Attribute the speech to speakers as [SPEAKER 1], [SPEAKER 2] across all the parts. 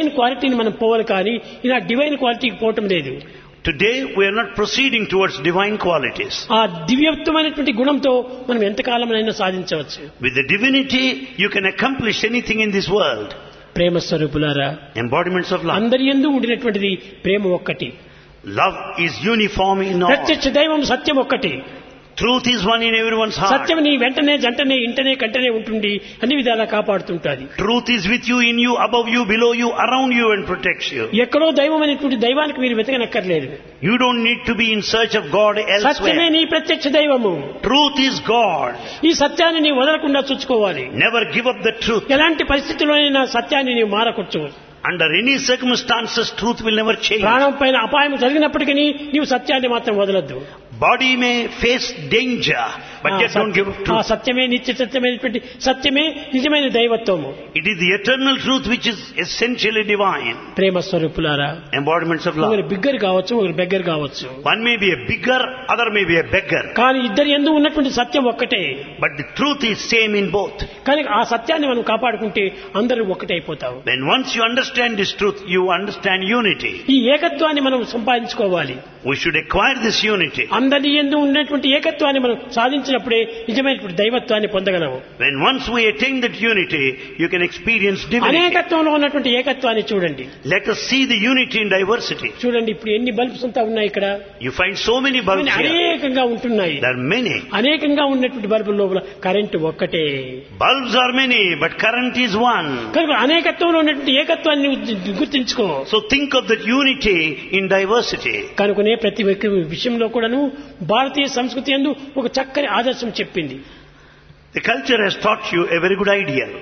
[SPEAKER 1] క్వాలిటీని మనం పోవాలి కానీ ఇలా డివైన్ క్వాలిటీకి పోవటం లేదు.
[SPEAKER 2] Today we are not proceeding towards divine qualities.
[SPEAKER 1] ఆ దివ్యత్వమైనటువంటి గుణంతో మనం ఎంతకాలమైనా సాధించవచ్చు.
[SPEAKER 2] With the divinity you can accomplish anything in this world.
[SPEAKER 1] ప్రేమ స్వరూపులారా,
[SPEAKER 2] Embodiments of love.
[SPEAKER 1] అందరి యందు ఉండినటువంటిది ప్రేమ ఒక్కటి.
[SPEAKER 2] Love is uniform in all.
[SPEAKER 1] ప్రత్యక్ష దైవం సత్యం ఒక్కటి.
[SPEAKER 2] Truth is one in everyone's heart.
[SPEAKER 1] సత్యం నీ వెంటనే జంటనే ఇంటనే కంటనే ఉంటుంది, అన్ని విధాలా కాపాడుతుంటుంది.
[SPEAKER 2] Truth is with you, in you, above you, below you, around you and protects you.
[SPEAKER 1] ఎక్కడో దైవం అనేటువంటి దైవానికి మీరు వెతకనక్కర్లేదు.
[SPEAKER 2] You don't need to be in search of God
[SPEAKER 1] సత్యమే
[SPEAKER 2] elsewhere.
[SPEAKER 1] నీ ప్రత్యక్ష దైవము.
[SPEAKER 2] Truth is God.
[SPEAKER 1] ఈ సత్యాన్ని నీ వదలకుండా చూసుకోవాలి.
[SPEAKER 2] Never give up the truth.
[SPEAKER 1] ఎలాంటి పరిస్థితుల్లోనైనా సత్యాన్ని నీవు మారకొచ్చు.
[SPEAKER 2] Under any circumstances, truth will never change.
[SPEAKER 1] ప్రాణం పైన అపాయం జరిగినప్పటికీ నీవు సత్యాన్ని మాత్రం వదలద్దు.
[SPEAKER 2] Body may face danger, but yet don't give up
[SPEAKER 1] ఆ
[SPEAKER 2] truth.
[SPEAKER 1] సత్యమే నిత్య సత్యమైనటువంటి సత్యమే నిజమైన దైవత్వము.
[SPEAKER 2] It is the eternal truth which is essentially divine.
[SPEAKER 1] ప్రేమ స్వరూపులారా,
[SPEAKER 2] Embodiments of love.
[SPEAKER 1] ఒకరు బిగ్గర్ కావచ్చు, ఒకరు బెగ్గర్ కావచ్చు,
[SPEAKER 2] One may be a bigger, other may be a beggar.
[SPEAKER 1] కానీ ఇద్దరు యందు ఉన్నటువంటి సత్యం ఒక్కటే.
[SPEAKER 2] But the truth is same in both.
[SPEAKER 1] కానీ ఆ సత్యాన్ని మనం కాపాడుకుంటే అందరూ ఒక్కటైపోతాం.
[SPEAKER 2] When once you understand this truth, you understand unity.
[SPEAKER 1] ఈ ఏకత్వాన్ని మనం సంపాదించుకోవాలి.
[SPEAKER 2] We should acquire this unity.
[SPEAKER 1] అందరి యందు ఉన్నటువంటి ఏకత్వాన్ని మనం సాధించినప్పుడే నిజమైనటువంటి దైవత్వాన్ని పొందగలము.
[SPEAKER 2] When once we attain that unity, you can experience divinity.
[SPEAKER 1] అనేకత్వంలో ఉన్నటువంటి ఏకత్వాన్ని చూడండి.
[SPEAKER 2] Let us see the unity in diversity.
[SPEAKER 1] చూడండి, ఇప్పుడు ఎన్ని బల్బ్స్ అంతా ఉన్నాయి ఇక్కడ.
[SPEAKER 2] You find so many bulbs here.
[SPEAKER 1] అనేకంగా ఉంటున్నాయి.
[SPEAKER 2] There are many.
[SPEAKER 1] అనేకంగా ఉన్నటువంటి బల్బుల లోపల కరెంటు ఒక్కటే.
[SPEAKER 2] Bulbs are many, but current is one.
[SPEAKER 1] కనుక అనేకత్వంలో ఉన్నటువంటి ఏకత్వాన్ని గుర్తించుకో.
[SPEAKER 2] So think of that unity in diversity.
[SPEAKER 1] కనుకనే ప్రతి విషయంలో కూడాను భారతీయ సంస్కృతి యందు ఒక చక్కని ఆదర్శం చెప్పింది.
[SPEAKER 2] The culture has taught you a very good ideal.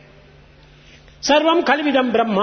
[SPEAKER 1] సర్వం కల్విదం బ్రహ్మ.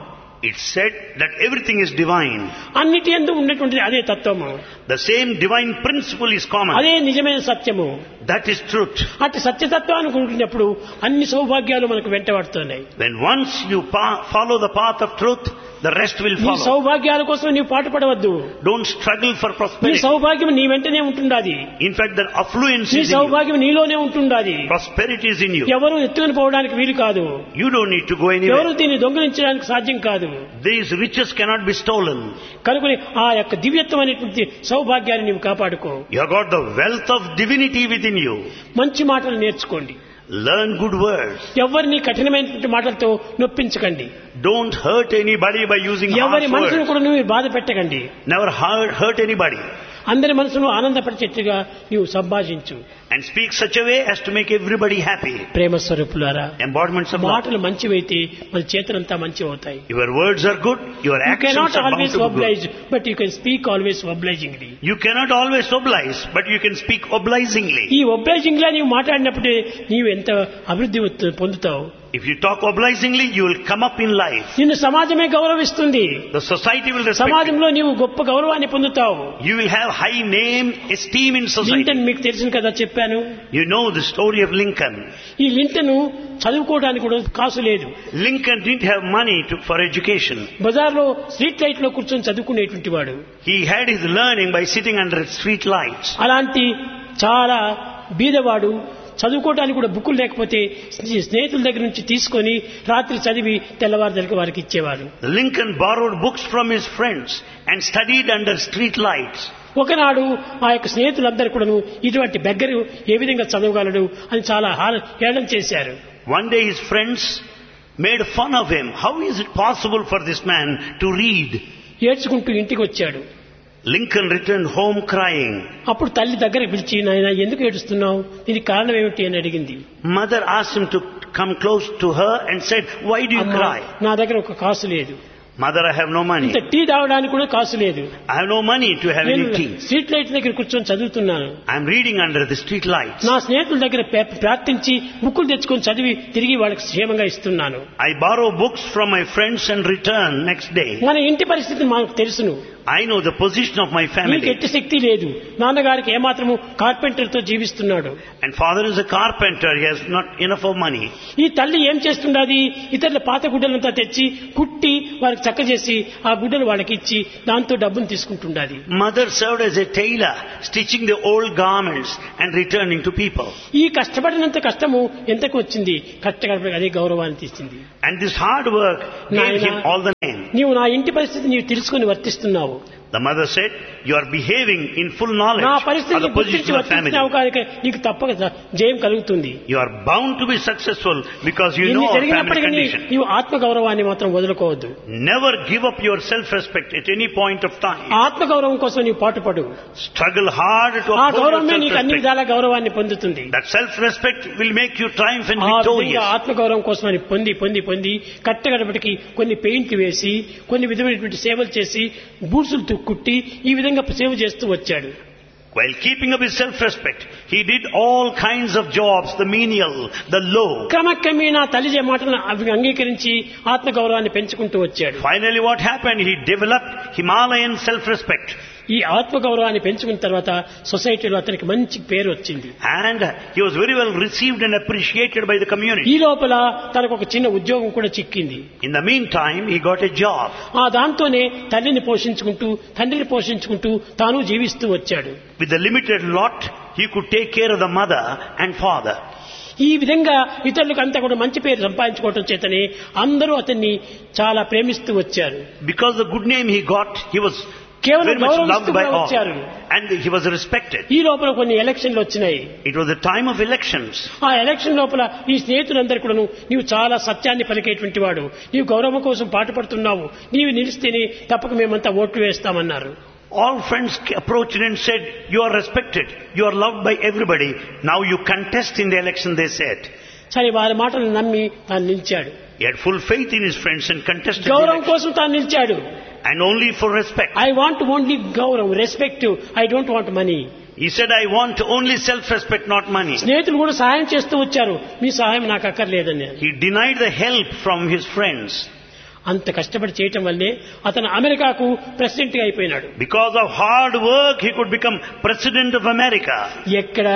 [SPEAKER 2] It said that everything is divine.
[SPEAKER 1] అన్నిటి యందు ఉన్నటువంటిది అదే తత్వము.
[SPEAKER 2] The same divine principle is common.
[SPEAKER 1] అదే నిజమైన సత్యము.
[SPEAKER 2] That is truth.
[SPEAKER 1] అటు సత్యతత్వాన్ని అనుకుంటున్నప్పుడు అన్ని సౌభాగ్యాలు మనకు వెంటబడుతున్నాయి.
[SPEAKER 2] When once you follow the path of truth, the rest will
[SPEAKER 1] నీ
[SPEAKER 2] follow.
[SPEAKER 1] సౌభాగ్యాల కోసం నీవు పాటుపడవద్దు.
[SPEAKER 2] Don't struggle for
[SPEAKER 1] నీ
[SPEAKER 2] prosperity.
[SPEAKER 1] సౌభాగ్యం నీ వెంటనే ఉంటుండాది.
[SPEAKER 2] In fact, the affluence
[SPEAKER 1] నీ
[SPEAKER 2] is in you.
[SPEAKER 1] సౌభాగ్యం నీలోనే ఉంటుండాది.
[SPEAKER 2] Prosperity is in you.
[SPEAKER 1] ఎవరు ఎత్తుకుని పోవడానికి వీలు కాదు.
[SPEAKER 2] You don't need to go
[SPEAKER 1] ఎవరు
[SPEAKER 2] anywhere.
[SPEAKER 1] దీన్ని దొంగిలించడానికి సాధ్యం కాదు.
[SPEAKER 2] These riches cannot be stolen.
[SPEAKER 1] కనుకొని ఆ యొక్క దివ్యత్వం అనేటువంటి సౌభాగ్యాన్ని నీవు కాపాడుకో.
[SPEAKER 2] You have got the wealth of divinity within you.
[SPEAKER 1] మంచి మాటలు నేర్చుకోండి.
[SPEAKER 2] Learn good words.
[SPEAKER 1] ఎవరిని కఠినమైనటువంటి మాటలతో నొప్పించకండి.
[SPEAKER 2] Don't hurt anybody by using
[SPEAKER 1] ఎవరి
[SPEAKER 2] harsh
[SPEAKER 1] మనసును
[SPEAKER 2] words.
[SPEAKER 1] కూడా నువ్వు బాధ పెట్టకండి.
[SPEAKER 2] Never hurt anybody.
[SPEAKER 1] అందరి మనసును ఆనందపరిచేట్టుగా నీవు సంభాషించు.
[SPEAKER 2] And speak such a way as to make everybody happy.
[SPEAKER 1] ప్రేమ స్వరూపులారా,
[SPEAKER 2] Embodiments of love.
[SPEAKER 1] మాటలు మంచివైతే మన చేతులంతా మంచి అవుతాయి.
[SPEAKER 2] Your words are good. Your
[SPEAKER 1] You
[SPEAKER 2] actions
[SPEAKER 1] cannot
[SPEAKER 2] are bound
[SPEAKER 1] always
[SPEAKER 2] to be
[SPEAKER 1] oblige,
[SPEAKER 2] good.
[SPEAKER 1] but you can speak always obligingly.
[SPEAKER 2] You cannot always oblige, but you can speak obligingly.
[SPEAKER 1] ఈ obliging లా నీవు మాట్లాడినప్పుడే నీవు ఎంత అభివృద్ధి పొందుతావు.
[SPEAKER 2] If you talk obligingly, you will come up in life.
[SPEAKER 1] నిన్ను సమాజమే గౌరవిస్తుంది.
[SPEAKER 2] The society will respect you.
[SPEAKER 1] సమాజంలో నీవు గొప్ప గౌరవాన్ని పొందుతావు.
[SPEAKER 2] You will have high name, esteem in society.
[SPEAKER 1] Linton మీకు తెలుసు కదా, చెప్పాను.
[SPEAKER 2] You know the story of Lincoln.
[SPEAKER 1] ఈ లింటన్ చదువుకోవడానికి కూడా కాసు లేదు.
[SPEAKER 2] Lincoln didn't have money for education.
[SPEAKER 1] బజార్లో స్ట్రీట్ లైట్ లో కూర్చొని చదువుకునేటువంటి వాడు.
[SPEAKER 2] He had his learning by sitting under street lights.
[SPEAKER 1] అలాంటి చాలా బీదవాడు చదువుకోవడానికి కూడా బుక్కులు లేకపోతే స్నేహితుల దగ్గర నుంచి తీసుకొని రాత్రి చదివి తెల్లవారుజామున వారికి ఇచ్చేవాడు.
[SPEAKER 2] Lincoln borrowed books from his friends and studied under street lights.
[SPEAKER 1] ఒకనాడు ఆ యొక్క స్నేహితులందరూ కూడాను ఇటువంటి బెగ్గరు ఏ విధంగా చదవగలడు అని చాలా హేళన చేశారు.
[SPEAKER 2] One day his friends made fun of him. How is it possible for this man to read?
[SPEAKER 1] ఏడ్చుకుంటూ ఇంటికి వచ్చాడు.
[SPEAKER 2] Lincoln returned home crying.
[SPEAKER 1] అప్పుడు తల్లి దగ్గరికి పిలిచి, నాయనా ఎందుకు ఏడుస్తున్నావు, దీనికి కారణం ఏమిటి అని అడిగింది.
[SPEAKER 2] Mother asked him to come close to her and said, why do you cry?
[SPEAKER 1] నా దగ్గర ఒక కాసు లేదు.
[SPEAKER 2] Mother, I have no money.
[SPEAKER 1] ఇంత టీ తాగడానికి కూడా కాసు లేదు.
[SPEAKER 2] I have no money to have any tea.
[SPEAKER 1] Street light దగ్గర కూర్చొని చదువుతున్నాను.
[SPEAKER 2] I am reading under the street lights.
[SPEAKER 1] నా స్నేహితుల దగ్గర ప్రార్థించి బుక్కులు తెచ్చుకొని చదివి తిరిగి వాళ్ళకి క్షేమంగా ఇస్తున్నాను.
[SPEAKER 2] I borrow books from my friends and return next day.
[SPEAKER 1] మన ఇంటి పరిస్థితి మనకు తెలుసును.
[SPEAKER 2] I know the position of my
[SPEAKER 1] నీకు
[SPEAKER 2] family.
[SPEAKER 1] ఎట్టి శక్తి లేదు. నాన్నగారికి ఏమాత్రము కార్పెంటర్ తో జీవిస్తున్నాడు.
[SPEAKER 2] And father is a carpenter. He has not enough of money.
[SPEAKER 1] ఈ తల్లి ఏం చేస్తుండది, ఇతరుల పాత గుడ్డలంతా తెచ్చి కుట్టి వారికి చక్క చేసి ఆ గుడ్డలు వాళ్ళకి ఇచ్చి దాంతో డబ్బును తీసుకుంటుండది.
[SPEAKER 2] Mother served as a tailor, stitching the old garments and returning to people.
[SPEAKER 1] ఈ కష్టపడినంత కష్టము ఎంతకు వచ్చింది, కష్టపడి అదే గౌరవాన్ని తీసింది.
[SPEAKER 2] And this hard work gave him all the
[SPEAKER 1] నీవు నా ఇంటి పరిస్థితి నీవు తెలుసుకుని వర్తిస్తున్నావు.
[SPEAKER 2] The mother said, you are behaving in full knowledge
[SPEAKER 1] నా
[SPEAKER 2] of the
[SPEAKER 1] పరిస్థితిని
[SPEAKER 2] position
[SPEAKER 1] గుర్తించి
[SPEAKER 2] of
[SPEAKER 1] వర్తించినావు
[SPEAKER 2] family.
[SPEAKER 1] కనుక నీకు తప్పక జయం కలుగుతుంది.
[SPEAKER 2] You are bound to be successful because you
[SPEAKER 1] ఇన్ని
[SPEAKER 2] know our family
[SPEAKER 1] జరిగినప్పటికీ
[SPEAKER 2] condition.
[SPEAKER 1] నీవు ఆత్మగౌరవాన్ని మాత్రం వదులుకోవద్దు.
[SPEAKER 2] Never give up your self-respect at any point of time.
[SPEAKER 1] ఆత్మగౌరవం కోసం నీవు పాటుపడు.
[SPEAKER 2] Struggle hard to
[SPEAKER 1] ఆ
[SPEAKER 2] uphold
[SPEAKER 1] గౌరవమే
[SPEAKER 2] your
[SPEAKER 1] నీకు అన్ని
[SPEAKER 2] self-respect.
[SPEAKER 1] విధాల గౌరవాన్ని పొందుతుంది.
[SPEAKER 2] That self-respect will make you triumph and
[SPEAKER 1] ఆ విధంగా
[SPEAKER 2] victorious.
[SPEAKER 1] ఆత్మగౌరవం కోసం అని పొంది కట్టగడపటికి కొన్ని పెయింట్లు వేసి కొన్ని విధమైనటువంటి సేవలు చేసి బూట్సులు కుట్టి ఈ విధంగా సేవ చేస్తూ వచ్చాడు.
[SPEAKER 2] While keeping up his self-respect, he did all kinds of jobs, the menial, the low.
[SPEAKER 1] క్రమక్రమేణా తల్లి మాటలను అంగీకరించి ఆత్మగౌరవాన్ని పెంచుకుంటూ వచ్చాడు.
[SPEAKER 2] Finally what happened? He developed Himalayan self-respect.
[SPEAKER 1] ఈ ఆత్మగౌరవాన్ని పెంచుకున్న తర్వాత సొసైటీలో అతనికి మంచి పేరు వచ్చింది.
[SPEAKER 2] And he was very well received and appreciated by the community.
[SPEAKER 1] ఈ లోపల తనకు ఒక చిన్న ఉద్యోగం కూడా చిక్కింది.
[SPEAKER 2] In the meantime, he got a job.
[SPEAKER 1] ఆ దాంతోనే తల్లిని పోషించుకుంటూ తండ్రిని పోషించుకుంటూ తాను జీవిస్తూ వచ్చాడు.
[SPEAKER 2] With the limited lot, he could take care of the mother and father.
[SPEAKER 1] ఈ విధంగా ఇతరులకు అంతా కూడా మంచి పేరు సంపాదించుకోవటం చేతనే అందరూ అతన్ని చాలా ప్రేమిస్తూ వచ్చారు.
[SPEAKER 2] Because the good name he got, he was
[SPEAKER 1] కేవలం
[SPEAKER 2] very much loved
[SPEAKER 1] గౌరవిస్తూ
[SPEAKER 2] by all.
[SPEAKER 1] వచ్చారు.
[SPEAKER 2] And he was respected.
[SPEAKER 1] ఈ లోపల కొన్ని ఎలక్షన్లు వచ్చినాయి.
[SPEAKER 2] It was the time of elections.
[SPEAKER 1] ఆ ఎలక్షన్ లోపల ఈ స్నేహితులందరూ కూడా నీవు చాలా సత్యాన్ని పలికేటువంటి వాడు, నీవు గౌరవం కోసం పాటుపడుతున్నావు, నీవు నిలిస్తేనే తప్పక మేమంతా ఓట్లు వేస్తామన్నారు.
[SPEAKER 2] All friends approached and said, you are respected, you are loved by everybody, now you contest in the election, they said.
[SPEAKER 1] సరే వారి మాటలు నమ్మి తాను నిలిచాడు.
[SPEAKER 2] He had full faith in his friends and contested the
[SPEAKER 1] గౌరవం
[SPEAKER 2] election.
[SPEAKER 1] కోసం తాను నిలిచాడు.
[SPEAKER 2] And only for respect.
[SPEAKER 1] I want only గౌరవం, respect, I don't want money.
[SPEAKER 2] He said, I want only self-respect, not money.
[SPEAKER 1] స్నేహితులు కూడా సహాయం చేస్తూ వచ్చారు, మీ సహాయం నాకు అక్కర్లేదని.
[SPEAKER 2] He denied the help from his friends.
[SPEAKER 1] అంత కష్టపడి చేయటం వల్లే అతను అమెరికాకు ప్రెసిడెంట్ గా అయిపోయినాడు.
[SPEAKER 2] Because of hard work, he could become president of America.
[SPEAKER 1] ఎక్కడ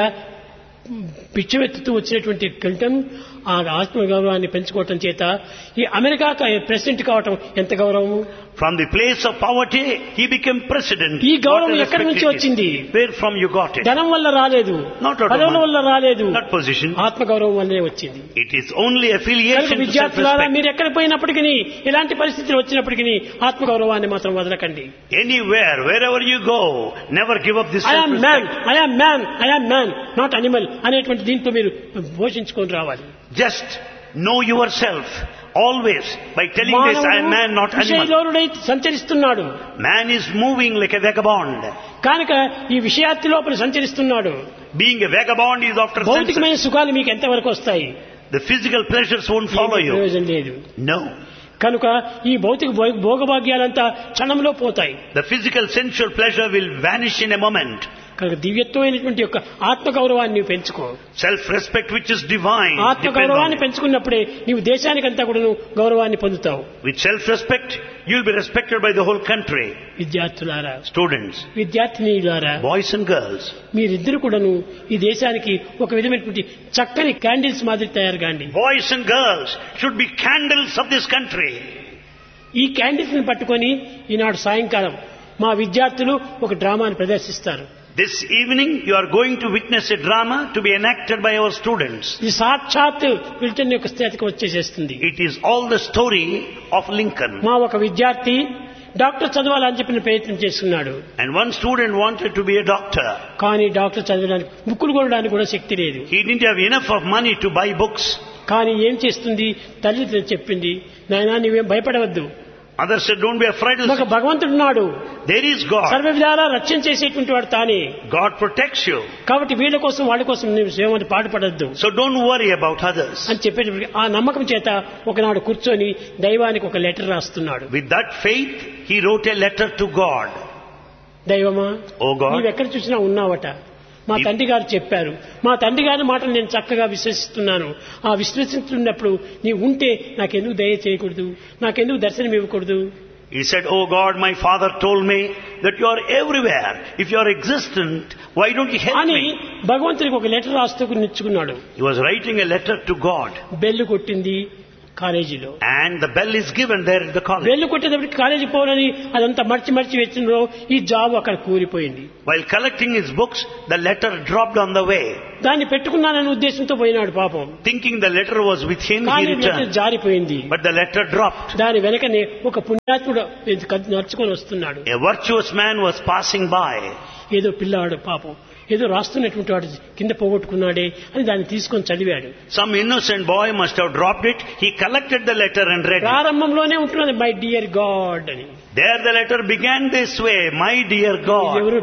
[SPEAKER 1] పిచ్చివెత్తుతూ వచ్చినటువంటి క్లింటన్ ఆ ఆత్మగౌరవాన్ని పెంచుకోవటం చేత ఈ అమెరికా ప్రెసిడెంట్ కావటం ఎంత గౌరవము.
[SPEAKER 2] From the place of poverty, he became president.
[SPEAKER 1] ఈ గౌరవం
[SPEAKER 2] What a
[SPEAKER 1] ఎక్కడి నుంచి
[SPEAKER 2] respect it
[SPEAKER 1] వచ్చింది?
[SPEAKER 2] is. Where from you got it?
[SPEAKER 1] ధనం వల్ల రాలేదు,
[SPEAKER 2] Not out of
[SPEAKER 1] పదవుల
[SPEAKER 2] money.
[SPEAKER 1] వల్ల రాలేదు,
[SPEAKER 2] Not position.
[SPEAKER 1] ఆత్మగౌరవం వల్లనే వచ్చింది.
[SPEAKER 2] It is only
[SPEAKER 1] కనుక
[SPEAKER 2] affiliation to
[SPEAKER 1] విద్యార్థులారా
[SPEAKER 2] self-respect.
[SPEAKER 1] మీరు ఎక్కడ పోయినప్పటికీ ఎలాంటి పరిస్థితులు వచ్చినప్పటికీ ఆత్మగౌరవాన్ని మాత్రం వదలకండి.
[SPEAKER 2] Anywhere, wherever you go, never give up this
[SPEAKER 1] I am man,
[SPEAKER 2] self-respect.
[SPEAKER 1] I am man, I am man, not animal అనేటువంటి దీంతో మీరు పోషించుకొని రావాలి.
[SPEAKER 2] Just know yourself always by telling this, I am man, not animal.
[SPEAKER 1] విషయలోనుడై సంచరిస్తున్నాడు.
[SPEAKER 2] Man is moving like a vagabond.
[SPEAKER 1] కనుక ఈ విషయార్థి లోపల సంచరిస్తున్నాడు.
[SPEAKER 2] Being a vagabond is after senses.
[SPEAKER 1] భౌతికమైన సుఖాలు మీకు ఎంతవరకు వస్తాయి?
[SPEAKER 2] The physical pleasures won't follow you.
[SPEAKER 1] ప్రయోజనం లేదు.
[SPEAKER 2] No.
[SPEAKER 1] కనుక ఈ భౌతిక భోగభాగ్యాలంతా క్షణంలో పోతాయి.
[SPEAKER 2] The physical sensual pleasure will vanish in a moment.
[SPEAKER 1] కనుక దివ్యత్వమైనటువంటి యొక్క ఆత్మగౌరవాన్ని నీవు పెంచుకో.
[SPEAKER 2] Self-respect which is divine.
[SPEAKER 1] ఆత్మగౌరవాన్ని
[SPEAKER 2] Depend on it.
[SPEAKER 1] పెంచుకున్నప్పుడే నీవు దేశానికంతా కూడా గౌరవాన్ని పొందుతావు.
[SPEAKER 2] With self-respect, you will be respected by the whole country.
[SPEAKER 1] విద్యార్థులారా,
[SPEAKER 2] Students,
[SPEAKER 1] విద్యార్థినీలారా,
[SPEAKER 2] boys and girls,
[SPEAKER 1] మీరిద్దరు కూడాను ఈ దేశానికి ఒక విధమైనటువంటి చక్కని క్యాండిల్స్ మాదిరి తయారు కాండి.
[SPEAKER 2] boys and girls should be candles of this country.
[SPEAKER 1] ఈ క్యాండిల్స్ ని పట్టుకొని ఈనాడు సాయంకాలం మా విద్యార్థులు ఒక డ్రామాను ప్రదర్శిస్తారు.
[SPEAKER 2] This evening you are going to witness a drama to be enacted by our students.
[SPEAKER 1] ఇది సాక్షాత్ విల్టన్ యొక్క స్థితికి వచ్చేసేస్తుంది.
[SPEAKER 2] It is all the story of Lincoln.
[SPEAKER 1] మా ఒక విద్యార్థి డాక్టర్ చదవాలని చెప్పిన ప్రయత్నం చేస్తున్నాడు.
[SPEAKER 2] And one student wanted to be a doctor.
[SPEAKER 1] కానీ డాక్టర్ చదవడానికి బుక్కులు కొనడానికి కూడా శక్తి లేదు.
[SPEAKER 2] He didn't have enough of money to buy books.
[SPEAKER 1] కానీ ఏం చేస్తుంది, తల్లి చెప్పింది, నాయనా నీవేం భయపడవద్దు,
[SPEAKER 2] Others said, don't be afraid.
[SPEAKER 1] మాకు భగవంతుడున్నాడు,
[SPEAKER 2] There is God.
[SPEAKER 1] సర్వ విధాలా రక్షణ చేసేటువంటి వాడు తానే.
[SPEAKER 2] God protects you.
[SPEAKER 1] కాబట్టి వీళ్ళ కోసం వాళ్ళ కోసం నువ్వు ఏమంటే పాటుపడద్దు
[SPEAKER 2] So don't worry about others.
[SPEAKER 1] అని చెప్పేటప్పటికి ఆ నమ్మకం చేత ఒకనాడు కూర్చొని దైవానికి ఒక లెటర్ రాస్తున్నాడు.
[SPEAKER 2] With that faith, he wrote a letter to God.
[SPEAKER 1] దైవమా,
[SPEAKER 2] Oh God.
[SPEAKER 1] నీవెక్కడ చూసినా ఉన్నావట. మా తండ్రి గారు చెప్పారు, మా తండ్రి గారి మాటలు నేను చక్కగా విశ్వసిస్తున్నాను. ఆ విశ్వసిస్తున్నప్పుడు నీవు ఉంటే నాకెందుకు దయ చేయకూడదు, నాకెందుకు దర్శనం ఇవ్వకూడదు?
[SPEAKER 2] He said, oh God, my father told me that you are everywhere. If you are existent, why don't you help
[SPEAKER 1] అని
[SPEAKER 2] me?
[SPEAKER 1] భగవంతునికి ఒక లెటర్ రాస్తూ నిచ్చుకున్నాడు.
[SPEAKER 2] He was writing a letter to God.
[SPEAKER 1] Bell కొట్టింది, కాలేజీలో.
[SPEAKER 2] And the bell is given there at the college.
[SPEAKER 1] వెళ్ళు కొట్టేటప్పటికి college పోవాలని అదంతా మర్చి వచ్చినలో ఈ జాబ్ అక్కడ కూలిపోయింది.
[SPEAKER 2] While collecting his books, the letter dropped on the way.
[SPEAKER 1] దాన్ని పెట్టుకున్నాననే ఉద్దేశంతో పోయినాడు పాపం.
[SPEAKER 2] Thinking the letter was with him, he
[SPEAKER 1] కానీ లెటర్
[SPEAKER 2] returned.
[SPEAKER 1] జారిపోయింది.
[SPEAKER 2] But the letter dropped.
[SPEAKER 1] దాని వెనకనే ఒక పుణ్యాత్ముడు నడుచుకొని వస్తున్నాడు.
[SPEAKER 2] A virtuous man was passing by.
[SPEAKER 1] ఏదో పిల్లాడు పాపం ఏదో రాస్తున్నటువంటి వాడు కింద పోగొట్టుకున్నాడే అని దాన్ని తీసుకొని చదివాడు.
[SPEAKER 2] Some innocent boy must have dropped it. He collected the letter and read it.
[SPEAKER 1] ప్రారంభంలోనే ఉంటున్నది మై డియర్ గాడ్ అని.
[SPEAKER 2] There the letter began this way, my dear God.
[SPEAKER 1] ఎవరు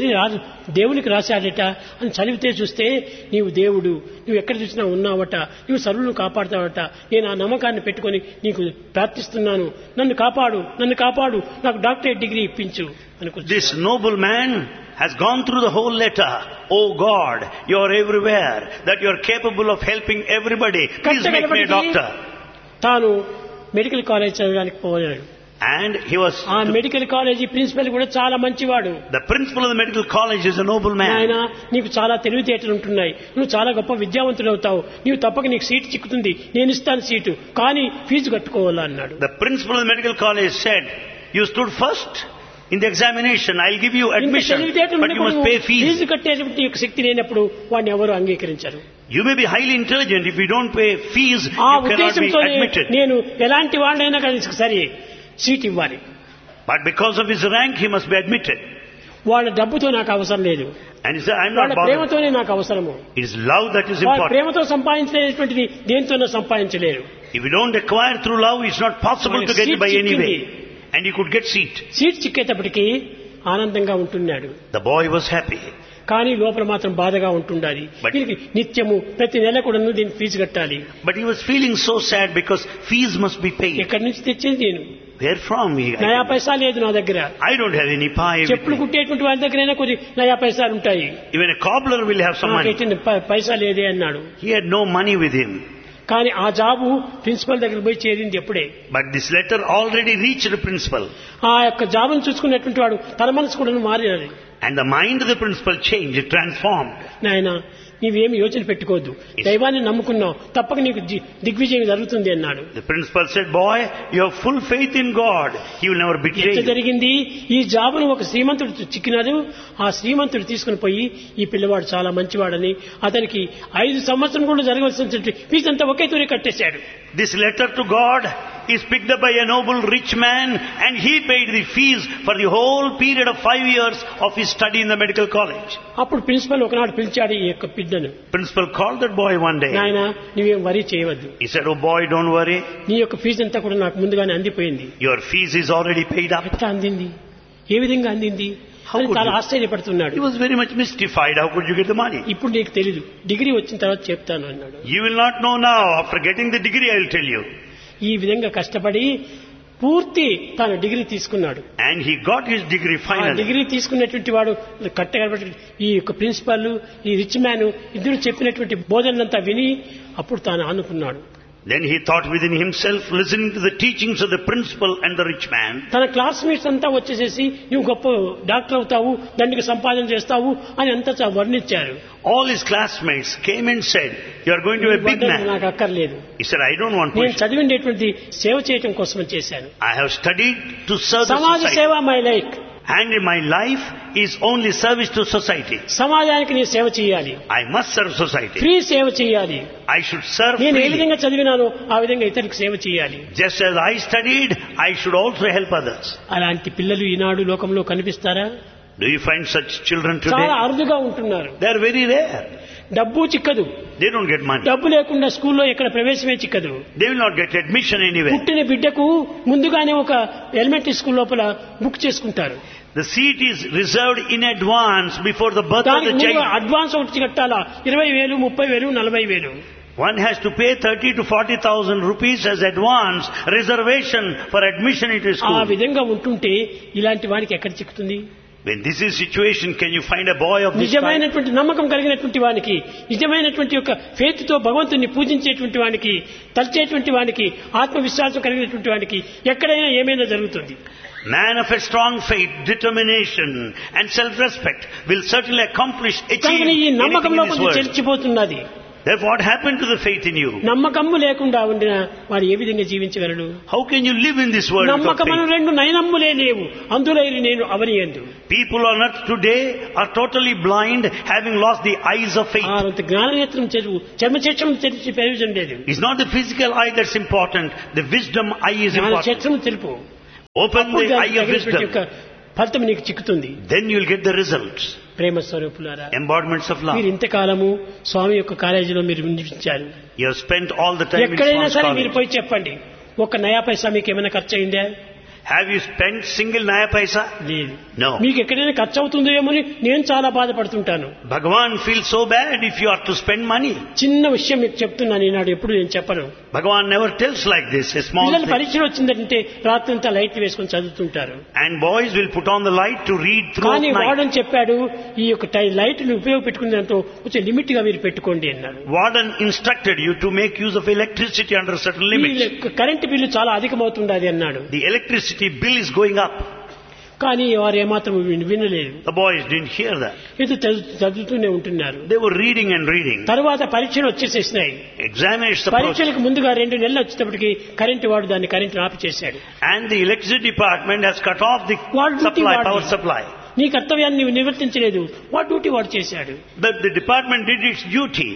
[SPEAKER 1] దేవునికి రాశాడట అని చదివితే చూస్తే నీవు దేవుడు, నువ్వు ఎక్కడ చూసినా ఉన్నావట, నువ్వు సర్వులను కాపాడుతావట, నేను ఆ నమ్మకాన్ని పెట్టుకొని నీకు ప్రార్థిస్తున్నాను, నన్ను కాపాడు, నాకు డాక్టరేట్ డిగ్రీ ఇప్పించు అనుకుంటున్నాను.
[SPEAKER 2] This noble man has gone through the whole letter. Oh God, you are everywhere, that you are capable of helping everybody. Please make me a doctor.
[SPEAKER 1] తాను మెడికల్ కాలేజ్ చదవడానికి పోయాడు.
[SPEAKER 2] And he was...
[SPEAKER 1] ఆ medical college principal కూడా చాలా మంచివాడు.
[SPEAKER 2] The principal of the medical college is a noble man.
[SPEAKER 1] ఆయన నీకు చాలా తెలివితేటలు ఉంటున్నాయి, నువ్వు చాలా గొప్ప విద్యావంతుడు అవుతావు, నీవు తప్పక నీకు సీటు చిక్కుతుంది, నేను ఇస్తాను సీటు, కానీ ఫీజు కట్టుకోవాలా అన్నాడు.
[SPEAKER 2] The principal of the medical college said, you stood first in the examination, I'll give you admission, but you must pay fees.
[SPEAKER 1] Fee కట్టేటువంటి శక్తి లేనప్పుడు వాడిని ఎవరు అంగీకరించరు.
[SPEAKER 2] You may be highly intelligent, if you don't pay fees,
[SPEAKER 1] ఆ
[SPEAKER 2] you cannot be
[SPEAKER 1] ఉద్దేశంతో
[SPEAKER 2] admitted.
[SPEAKER 1] నేను ఎలాంటి వాడినైనా కానీ సరే సీట్ ఇవ్వాలి.
[SPEAKER 2] But because of his rank, he must be admitted.
[SPEAKER 1] వాళ్ళ డబ్బుతో నాకు అవసరం లేదు,
[SPEAKER 2] And he said, I'm
[SPEAKER 1] వాళ్ళ
[SPEAKER 2] not bothered.
[SPEAKER 1] ప్రేమతోనే నాకు అవసరము.
[SPEAKER 2] It is love that is
[SPEAKER 1] వాళ్ళ
[SPEAKER 2] important.
[SPEAKER 1] ప్రేమతో సంపాదించేటువంటిది దేనితోనో సంపాదించలేరు.
[SPEAKER 2] If you don't acquire through love, it's not possible to get it by any way. And he could get seat.
[SPEAKER 1] Seat చిక్కేటప్పటికి ఆనందంగా ఉంటున్నాడు.
[SPEAKER 2] The boy was happy.
[SPEAKER 1] కానీ లోపల మాత్రం బాధగా ఉంటుండాలి. దీనికి నిత్యము ప్రతి నెల కూడా దీనికి ఫీజు కట్టాలి.
[SPEAKER 2] But he was feeling so sad because fees must be paid.
[SPEAKER 1] ఎక్కడి నుంచి తెచ్చేది నేను?
[SPEAKER 2] Where from?
[SPEAKER 1] నయా పైసా లేదు నా దగ్గర.
[SPEAKER 2] I don't have any pie.
[SPEAKER 1] చెప్పులు కుట్టేటువంటి వారి దగ్గరైనా కొద్ది నయా పైసాలు ఉంటాయి.
[SPEAKER 2] Even a cobbler will have some money.
[SPEAKER 1] పైసా లేదే అన్నాడు.
[SPEAKER 2] He had no money with him.
[SPEAKER 1] కానీ ఆ జాబు ప్రిన్సిపల్ దగ్గర పోయి చేరింది ఎప్పుడే.
[SPEAKER 2] But this letter already reached the principal.
[SPEAKER 1] ఆ యొక్క జాబును చూసుకున్నటువంటి వాడు తన మనసు కూడా మారినది.
[SPEAKER 2] And the mind of the principal changed, it transformed.
[SPEAKER 1] నాయనా నీవేమి యోచన పెట్టుకోవద్దు, దైవాన్ని నమ్ముకున్నావు, తప్పక నీకు దిగ్విజయం జరుగుతుంది అన్నాడు.
[SPEAKER 2] The principal said, boy, you have full faith in God. He will never betray you.
[SPEAKER 1] జరిగింది ఈ జాబును ఒక శ్రీమంతుడు చిక్కినాడు. ఆ శ్రీమంతుడు తీసుకుని పోయి ఈ పిల్లవాడు చాలా మంచివాడని అతనికి 5 సంవత్సరం కూడా జరగవలసిన ఫీజు అంతా ఒకే తూరి కట్టేశాడు.
[SPEAKER 2] This letter to God is picked up by a noble rich man, and he paid the fees for the whole period of 5 years of his study in the medical college.
[SPEAKER 1] అప్పుడు principal ఒకనాడు పిలిచాడు ఈ యొక్క బిడ్డను.
[SPEAKER 2] Principal called that boy one day.
[SPEAKER 1] నాయనా నీవేం worry చేయవద్దు.
[SPEAKER 2] He said, oh boy, don't worry.
[SPEAKER 1] నీ యొక్క ఫీజు అంతా కూడా నాకు ముందుగానే అందిపోయింది.
[SPEAKER 2] Your fees is already paid up.
[SPEAKER 1] ఎట్లా అందింది, ఏ విధంగా అందింది అని చాలా ఆశ్చర్యపడుతున్నాడు.
[SPEAKER 2] He was very much mystified. How could you get the money?
[SPEAKER 1] ఇప్పుడు నీకు తెలీదు, డిగ్రీ వచ్చిన తర్వాత చెప్తాను అన్నాడు.
[SPEAKER 2] You will not know now. After getting the degree, I will tell you.
[SPEAKER 1] ఈ విధంగా కష్టపడి పూర్తి తన డిగ్రీ తీసుకున్నాడు.
[SPEAKER 2] And he got his degree finally.
[SPEAKER 1] Degree తీసుకున్నటువంటి వాడు కట్టగలబట్టి ఈ యొక్క ప్రిన్సిపాల్ ఈ రిచ్ మ్యాన్ ఇద్దరు చెప్పినటువంటి బోధనంతా విని అప్పుడు తాను అనుకున్నాడు.
[SPEAKER 2] Then he thought within himself, listening to the teachings of the principal and the rich man.
[SPEAKER 1] తన క్లాస్మేట్స్ అంతా వచ్చేసేసి నువ్వు గొప్ప డాక్టర్ అవుతావు, దండికి సంపాదన చేస్తావు అని అంతా వర్ణించారు.
[SPEAKER 2] All his classmates came and said, you are going to be a big man.
[SPEAKER 1] నాకు అక్కర్లేదు.
[SPEAKER 2] He said, I don't want
[SPEAKER 1] నేను
[SPEAKER 2] position.
[SPEAKER 1] చదివినటువంటి సేవ చేయటం కోసం చేశాను.
[SPEAKER 2] I have studied to serve the
[SPEAKER 1] సమాజ
[SPEAKER 2] society.
[SPEAKER 1] సేవ my like.
[SPEAKER 2] And my life is only service to society.
[SPEAKER 1] సమాజానికి నేను సేవ చేయాలి.
[SPEAKER 2] I must serve society.
[SPEAKER 1] Free సేవ చేయాలి.
[SPEAKER 2] I should serve
[SPEAKER 1] నేను ఏ
[SPEAKER 2] freely.
[SPEAKER 1] విధంగా చదివినానో ఆ విధంగా ఇతరులకు సేవ చేయాలి.
[SPEAKER 2] Just as I studied, I should also help others.
[SPEAKER 1] అలాంటి పిల్లలు ఈనాడు లోకంలో కనిపిస్తారా?
[SPEAKER 2] Do you find such children today?
[SPEAKER 1] చాలా అరుదుగా ఉంటున్నారు.
[SPEAKER 2] They are very rare.
[SPEAKER 1] డబ్బు చిక్కదు.
[SPEAKER 2] They don't get money.
[SPEAKER 1] డబ్బు లేకుండా స్కూల్లో ఎక్కడ ప్రవేశమే చిక్కదు.
[SPEAKER 2] They will not get admission anywhere.
[SPEAKER 1] పుట్టిన బిడ్డకు ముందుగానే ఒక ఎలిమెంటరీ స్కూల్ లోపల బుక్ చేసుకుంటారు.
[SPEAKER 2] The seat is reserved in advance before the birth of the child.
[SPEAKER 1] Advance ఒకటి కట్టాలా, 20,000, 30,000, 40,000.
[SPEAKER 2] One has to pay 30,000 to 40,000 rupees as advance reservation for admission into
[SPEAKER 1] ఆ
[SPEAKER 2] school.
[SPEAKER 1] విధంగా ఉంటుంటే ఇలాంటి వానికి ఎక్కడ చిక్కుతుంది?
[SPEAKER 2] When this is situation, can you find a boy of this kind?
[SPEAKER 1] నిజమైనటువంటి నమ్మకం కలిగినటువంటి వానికి, నిజమైనటువంటి యొక్క ఫెయిత్ తో భగవంతుని పూజించేటువంటి వానికి, తలిచేటువంటి వానికి, ఆత్మవిశ్వాసం కలిగినటువంటి వానికి ఎక్కడైనా ఏమైనా జరుగుతుంది.
[SPEAKER 2] Man of a strong faith, determination and self-respect will certainly accomplish, achieve
[SPEAKER 1] కానీ ఈ
[SPEAKER 2] anything
[SPEAKER 1] నమ్మకంలో
[SPEAKER 2] in this
[SPEAKER 1] కొంచెం
[SPEAKER 2] world.
[SPEAKER 1] చెల్చిపోతున్నది.
[SPEAKER 2] Therefore, what happened to the faith in you?
[SPEAKER 1] నమ్మకము లేకుండా ఉండిన వాడు ఏ విధంగా జీవించగలడు?
[SPEAKER 2] How can you live in this world without
[SPEAKER 1] నమ్మకమును
[SPEAKER 2] faith?
[SPEAKER 1] రెండు నయనమ్ములే లేవు, అందులైరి నేను అవనియందు.
[SPEAKER 2] People on earth today are totally blind, having lost the eyes of faith.
[SPEAKER 1] అంత జ్ఞాననేత్రం చెరువు చర్మచేత్రం తెరిచి ప్రయోజనం లేదు.
[SPEAKER 2] It's not the physical eye that's important. The wisdom eye is important.
[SPEAKER 1] జ్ఞానచేత్రం తెలుపు.
[SPEAKER 2] Open the eye of wisdom.
[SPEAKER 1] ఫలితం నీకు చిక్కుతుంది.
[SPEAKER 2] Then you'll get the results.
[SPEAKER 1] ప్రేమ స్వరూపులారా,
[SPEAKER 2] Embodiments of love.
[SPEAKER 1] మీరు ఇంతకాలము స్వామి యొక్క కాలేజీలో మీరు ఉండించారు.
[SPEAKER 2] You have spent all the time in
[SPEAKER 1] ఎక్కడైనా సరే
[SPEAKER 2] Swami's
[SPEAKER 1] మీరు
[SPEAKER 2] college.
[SPEAKER 1] పోయి చెప్పండి, ఒక్క నయా పైసా మీకు ఏమైనా ఖర్చు అయిందా?
[SPEAKER 2] Have you spent single naya paisa?
[SPEAKER 1] లేదు.
[SPEAKER 2] No.
[SPEAKER 1] మీకు ఎక్కడైనా ఖర్చు అవుతుందో ఏమో అని నేను చాలా బాధపడుతుంటాను.
[SPEAKER 2] Bhagavan feels so bad if you are to spend money.
[SPEAKER 1] చిన్న విషయం మీకు చెప్తున్నాను ఈనాడు, ఎప్పుడు నేను చెప్పను.
[SPEAKER 2] Bhagavan never tells like this, a small
[SPEAKER 1] పిల్లలు
[SPEAKER 2] thing.
[SPEAKER 1] పరీక్షలు వచ్చిందంటే రాత్రంతా లైట్ వేసుకొని చదువుతుంటారు.
[SPEAKER 2] And boys will put on the light to read throughout
[SPEAKER 1] కానీ
[SPEAKER 2] night.
[SPEAKER 1] వాడని చెప్పాడు, ఈ యొక్క లైట్ ని ఉపయోగపెట్టుకునే దాంతో కొంచెం లిమిట్ గా మీరు పెట్టుకోండి అన్నాడు.
[SPEAKER 2] Warden instructed you to make use of electricity under certain limits.
[SPEAKER 1] Current bill చాలా అధికమవుతుండాలి అన్నాడు.
[SPEAKER 2] The electricity bill is going up.
[SPEAKER 1] కానీ వారు ఏమాత్రం వినలేదు.
[SPEAKER 2] The boys didn't hear that.
[SPEAKER 1] ఇది చదువుతూనే ఉంటున్నారు.
[SPEAKER 2] They were reading and reading.
[SPEAKER 1] తర్వాత పరీక్షలు వచ్చేసేసినాయి.
[SPEAKER 2] Examinations approached.
[SPEAKER 1] పరీక్షలకు ముందుగా 2 నెలలు వచ్చేటప్పటికి కరెంటు వాడు దాన్ని కరెంటు ఆఫ్ చేశాడు.
[SPEAKER 2] And the electricity department has cut off the power supply.
[SPEAKER 1] నీ కర్తవ్యాన్ని నీవు నిర్వర్తించలేదు, వాడు డ్యూటీ వాడు చేశాడు.
[SPEAKER 2] The department did its duty.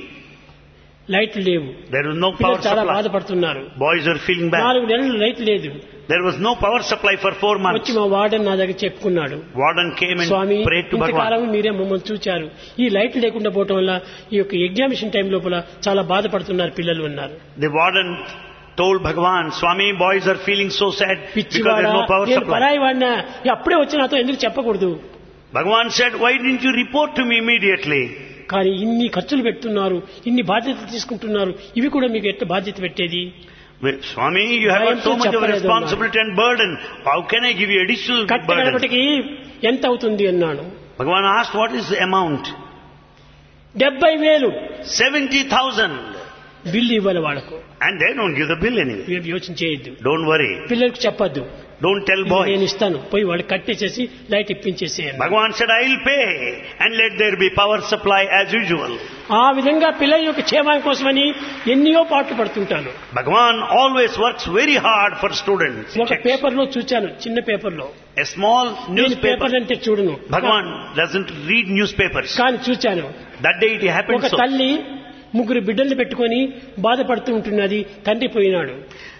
[SPEAKER 1] లైట్లు లేవు.
[SPEAKER 2] There was no power
[SPEAKER 1] చాలా
[SPEAKER 2] supply.
[SPEAKER 1] బాధపడుతున్నారు.
[SPEAKER 2] Boys are feeling bad.
[SPEAKER 1] 4 నెలలు లైట్ లేదు.
[SPEAKER 2] There was no power supply for 4 months.
[SPEAKER 1] వచ్చి మా వార్డెన్ నా దగ్గర చెప్పుకున్నాడు,
[SPEAKER 2] Warden came and
[SPEAKER 1] Swamy
[SPEAKER 2] prayed to
[SPEAKER 1] ఇంతకాలం
[SPEAKER 2] Bhagavan.
[SPEAKER 1] మీరే మమ్మల్ని చూచారు, ఈ లైట్ లేకుండా పోవటం వల్ల ఈ యొక్క ఎగ్జామినేషన్ టైం లోపల చాలా బాధపడుతున్నారు పిల్లలు అన్నారు.
[SPEAKER 2] The warden told Bhagavan, Swami, boys are feeling so sad because there
[SPEAKER 1] పిచ్చివాడా,
[SPEAKER 2] is no power
[SPEAKER 1] నేను
[SPEAKER 2] supply.
[SPEAKER 1] పరాయి వాడినా, అప్పుడే వచ్చి నాతో ఎందుకు చెప్పకూడదు?
[SPEAKER 2] Bhagavan said, why didn't you report to me immediately?
[SPEAKER 1] కానీ ఇన్ని ఖర్చులు పెడుతున్నారు, ఇన్ని బాధ్యతలు తీసుకుంటున్నారు, ఇవి కూడా మీకు ఎట్లా బాధ్యత పెట్టేది?
[SPEAKER 2] Well, Swami, you have got so much of responsibility and burden. How can I give you additional burden?
[SPEAKER 1] కట్టగడపటికి ఎంత అవుతుంది అన్నాను.
[SPEAKER 2] Bhagavan asked, what is the amount?
[SPEAKER 1] 70,000
[SPEAKER 2] 70,000.
[SPEAKER 1] Bill ఇవ్వాలి వాళ్ళకు.
[SPEAKER 2] And they don't give the bill anyway.
[SPEAKER 1] ఇవేం యోచన చేయొద్దు,
[SPEAKER 2] Don't worry.
[SPEAKER 1] పిల్లలకు చెప్పొద్దు,
[SPEAKER 2] Don't tell
[SPEAKER 1] నేను
[SPEAKER 2] boys.
[SPEAKER 1] ఇస్తాను, పోయి వాళ్ళకి కట్టేసేసి light ఇప్పించేసి.
[SPEAKER 2] Bhagavan said, I will pay and let there be power supply as usual.
[SPEAKER 1] ఆ విధంగా పిల్లల యొక్క క్షేమం కోసమని ఎన్నో పాటలు పడుతుంటాను.
[SPEAKER 2] Bhagavan always works very hard for students.
[SPEAKER 1] ఒక పేపర్ లో చూచాను, చిన్న పేపర్ లో.
[SPEAKER 2] A small
[SPEAKER 1] నేను
[SPEAKER 2] newspaper.
[SPEAKER 1] పేపర్ అంటే చూడను,
[SPEAKER 2] Bhagavan doesn't read newspapers.
[SPEAKER 1] కానీ చూచాను.
[SPEAKER 2] That day it happened
[SPEAKER 1] ఒక
[SPEAKER 2] so.
[SPEAKER 1] తల్లి 3 బిడ్డల్ని పెట్టుకొని బాధపడుతూ ఉంటున్నది, తండ్రి పోయినాడు.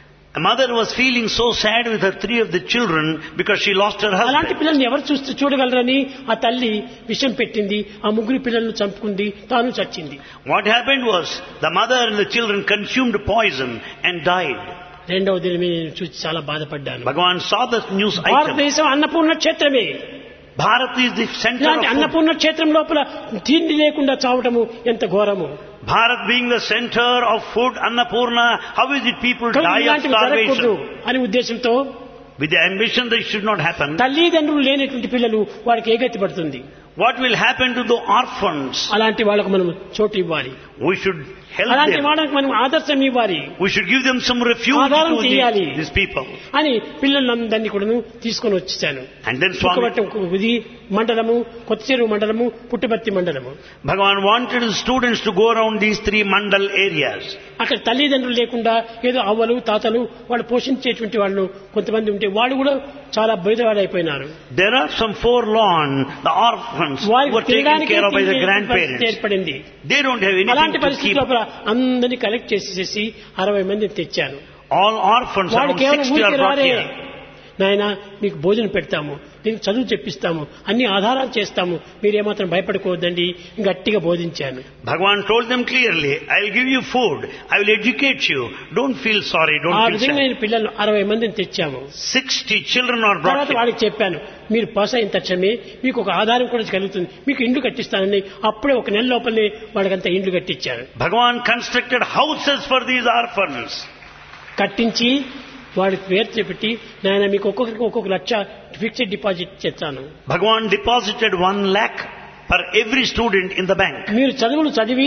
[SPEAKER 2] A mother was feeling so sad with her 3 of the children because she lost her
[SPEAKER 1] అలాంటి
[SPEAKER 2] husband.
[SPEAKER 1] పిల్లల్ని ఎవరు చూడగలరని ఆ తల్లి విషం పెట్టింది, ఆ 3 పిల్లలను చంపుకుంది, తాను చచ్చింది.
[SPEAKER 2] What happened was the mother and the children consumed poison and died.
[SPEAKER 1] రెండవ దినమే నేను చూసి చాలా బాధపడ్డాను.
[SPEAKER 2] Bhagavan saw the news item.
[SPEAKER 1] భారతదేశం Annapurna క్షేత్రమే.
[SPEAKER 2] Bharat is the center
[SPEAKER 1] ఇలాంటి
[SPEAKER 2] of food.
[SPEAKER 1] అన్నపూర్ణ క్షేత్రం లోపల తిండి లేకుండా చావటము ఎంత ఘోరము.
[SPEAKER 2] Bharat being the center of food, Annapurna, how is it people die of
[SPEAKER 1] ఇలాంటివి జరగకూడదు
[SPEAKER 2] starvation?
[SPEAKER 1] అనే ఉద్దేశంతో
[SPEAKER 2] With the ambition that it should not happen.
[SPEAKER 1] తల్లిదండ్రులు లేనటువంటి పిల్లలు వారికి ఏ గతి పడుతుంది?
[SPEAKER 2] What will happen to the orphans?
[SPEAKER 1] అలాంటి వాళ్ళకు మనం చోటు ఇవ్వాలి.
[SPEAKER 2] We should help
[SPEAKER 1] అలాంటి
[SPEAKER 2] them.
[SPEAKER 1] వాళ్ళకి మనం ఆదర్శం ఇవ్వాలి.
[SPEAKER 2] We should give them some refuge
[SPEAKER 1] ఆధారం
[SPEAKER 2] to
[SPEAKER 1] చేయాలి
[SPEAKER 2] these people.
[SPEAKER 1] అని పిల్లలందరినీ కూడా తీసుకొని వచ్చేసాను.
[SPEAKER 2] And then Swami,
[SPEAKER 1] ఇది మండలము, కొత్త చెరువు మండలము, పుట్టపర్తి మండలము.
[SPEAKER 2] Bhagavan wanted the students to go around these 3 mandal areas.
[SPEAKER 1] అక్కడ తల్లిదండ్రులు లేకుండా ఏదో అవ్వలు తాతలు వాళ్ళు పోషించేటువంటి వాళ్ళు కొంతమంది ఉంటే వాళ్ళు కూడా చాలా బయటవాడైపోయినారు.
[SPEAKER 2] There are some forlorn, the orphans who were taken care of by the grandparents.
[SPEAKER 1] ఏర్పడింది.
[SPEAKER 2] They don't have anything
[SPEAKER 1] అలాంటి
[SPEAKER 2] to
[SPEAKER 1] పరిస్థితి
[SPEAKER 2] keep.
[SPEAKER 1] లోపల అందరినీ కలెక్ట్ చేసేసి 60 మందిని తెచ్చాను.
[SPEAKER 2] All orphans,
[SPEAKER 1] వాళ్ళు
[SPEAKER 2] around
[SPEAKER 1] కేవలం
[SPEAKER 2] 60 are
[SPEAKER 1] ఊరికి
[SPEAKER 2] brought
[SPEAKER 1] రారే,
[SPEAKER 2] here.
[SPEAKER 1] నాయన మీకు భోజనం పెడతాము, మీకు చదువు చెప్పిస్తాము, అన్ని ఆధారాలు చేస్తాము, మీరేమాత్రం భయపడుకోవద్దండి గట్టిగా బోధించాను.
[SPEAKER 2] Bhagavan told them clearly, I will give you food, I will educate you, don't feel sorry,
[SPEAKER 1] ఆ
[SPEAKER 2] don't feel
[SPEAKER 1] విధంగా
[SPEAKER 2] sad.
[SPEAKER 1] నేను పిల్లలు 60 మందిని తెచ్చాము.
[SPEAKER 2] 60 children are brought
[SPEAKER 1] తర్వాత
[SPEAKER 2] here.
[SPEAKER 1] వాళ్ళకి చెప్పాను, మీరు పాస్ అయిన తక్షణమే మీకు ఒక ఆధారం కూడా కలుగుతుంది, మీకు ఇండ్లు కట్టిస్తానని అప్పుడే 1 నెల లోపలనే వాళ్ళకంతా ఇండ్లు కట్టించారు.
[SPEAKER 2] Bhagavan constructed houses for these orphans.
[SPEAKER 1] కట్టించి వాడికి పేరు చెప్పి, నాయన మీకు ఒక్కొక్కరికి 1 లక్ష ఫిక్స్డ్ డిపాజిట్ చేస్తాను,
[SPEAKER 2] Bhagavan deposited 1 lakh per every student in the bank.
[SPEAKER 1] మీరు చదువులు చదివి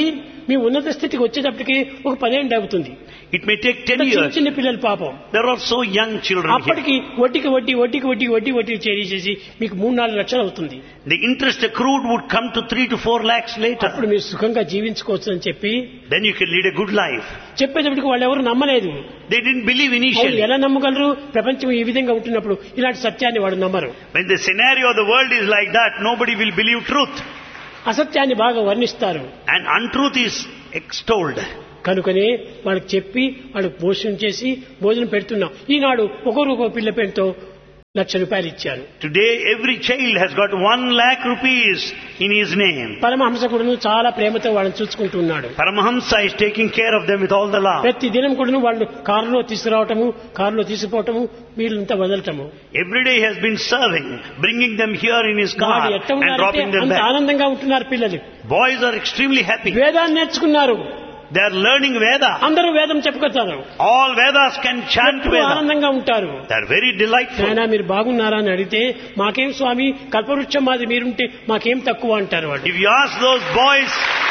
[SPEAKER 1] మీ ఉన్నత స్థితికి వచ్చేటప్పటికి ఒక 10 ఏళ్ళు అవుతుంది.
[SPEAKER 2] It may take 10
[SPEAKER 1] చిన్న
[SPEAKER 2] years.
[SPEAKER 1] చిన్న పిల్లలు పాపం
[SPEAKER 2] There are so young children here.
[SPEAKER 1] అప్పటికి వడ్డీకి చేసేసి మీకు 3-4 లక్షలు అవుతుంది.
[SPEAKER 2] The interest accrued would come to 3 to 4 lakhs later.
[SPEAKER 1] అప్పుడు మీరు సుఖంగా జీవించుకోవచ్చు అని చెప్పి
[SPEAKER 2] Then you can lead a good life.
[SPEAKER 1] చెప్పేటప్పటికి వాళ్ళు ఎవరు నమ్మలేదు.
[SPEAKER 2] They didn't believe
[SPEAKER 1] వాళ్ళు
[SPEAKER 2] initially.
[SPEAKER 1] ఎలా నమ్మగలరు? ప్రపంచం ఈ విధంగా ఉంటున్నప్పుడు ఇలాంటి సత్యాన్ని వాడు నమ్మరు.
[SPEAKER 2] When the scenario of the world is like that, nobody will believe truth.
[SPEAKER 1] అసత్యాన్ని బాగా వర్ణిస్తారు.
[SPEAKER 2] And untruth is extolled.
[SPEAKER 1] కనుకనే వాళ్ళకి చెప్పి వాళ్ళకి భోజనం చేసి భోజనం పెడుతున్నాం. ఈనాడు ఒక్కొక్క పిల్ల పేరుతో ₹1,00,000 ఇచ్చారు.
[SPEAKER 2] Today every child has got 1 lakh rupees in his name.
[SPEAKER 1] Paramahamsa కూడా చాలా ప్రేమతో వాళ్ళని చూసుకుంటున్నాడు.
[SPEAKER 2] Paramahamsa is taking care of them with all the love.
[SPEAKER 1] ప్రతి దినం కూడా వాళ్ళు కారులో తీసుకురావటము, కారులో తీసుకుపోవటము, వీళ్ళంతా వదలటము.
[SPEAKER 2] Every day he has been serving, bringing them here in his car
[SPEAKER 1] వాడు ఎట్ట
[SPEAKER 2] and dropping them
[SPEAKER 1] అంత
[SPEAKER 2] back.
[SPEAKER 1] ఆనందంగా ఉంటున్నారు పిల్లలు.
[SPEAKER 2] Boys are extremely happy.
[SPEAKER 1] వేదాన్ని నేర్చుకున్నారు.
[SPEAKER 2] They are learning Veda.
[SPEAKER 1] అందరూ వేదం చెప్పుకొస్తారు.
[SPEAKER 2] All Vedas can chant Veda.
[SPEAKER 1] ఆనందంగా ఉంటారు.
[SPEAKER 2] They are very delightful.
[SPEAKER 1] నాయనా మీరు బాగున్నారా అని అడిగితే మాకేం స్వామి కల్పవృక్షం మాది మీరుంటే మాకేం తక్కువ అంటారు వాళ్ళు.
[SPEAKER 2] If you ask those boys,